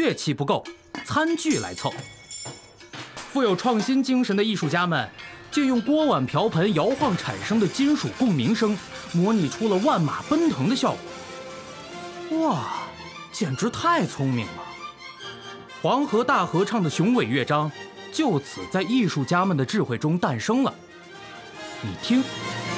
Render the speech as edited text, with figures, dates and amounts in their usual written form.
乐器不够，餐具来凑。富有创新精神的艺术家们，借用锅碗瓢盆摇晃产生的金属共鸣声，模拟出了万马奔腾的效果。哇，简直太聪明了！黄河大合唱的雄伟乐章，就此在艺术家们的智慧中诞生了。你听。